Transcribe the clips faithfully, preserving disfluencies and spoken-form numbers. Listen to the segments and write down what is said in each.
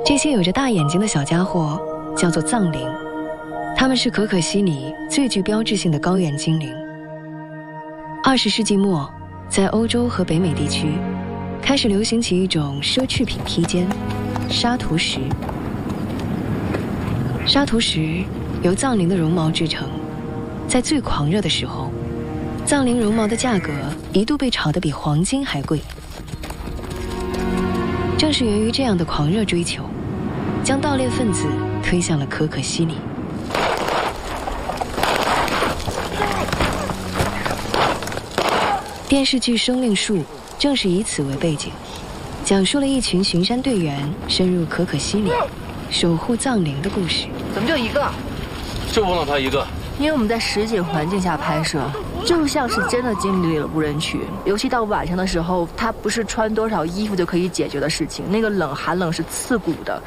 这些有着大眼睛的小家伙叫做藏灵，他们是可可西里最具标志性的高原精灵。二十世纪末，在欧洲和北美地区开始流行起一种奢侈品披肩——沙图石。沙图石由藏灵的绒毛制成，在最狂热的时候，藏灵绒毛的价格一度被炒得比黄金还贵。正是源于这样的狂热追求，将盗猎分子推向了可可西里。电视剧《生命树》正是以此为背景，讲述了一群巡山队员深入可可西里，守护藏灵的故事。 怎么就一个？ 就忘了他一个。 因为我们在实景环境下拍摄，就像是真的经历了无人区。尤其到晚上的时候，它不是穿多少衣服就可以解决的事情，那个冷寒冷是刺骨的。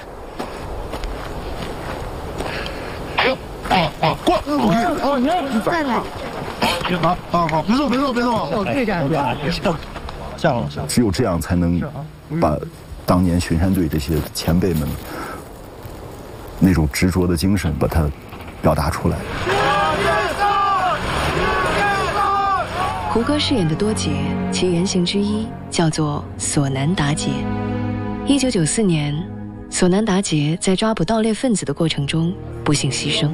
啊啊，过！哦，你再来。 啊啊好，别动别动别动！ 我可以这样下下了， 只有这样才能把当年巡山队这些前辈们那种执着的精神把它表达出来。 胡歌饰演的多杰，其原型之一叫做索南达杰。一九九四年，索南达杰在抓捕盗猎分子的过程中不幸牺牲。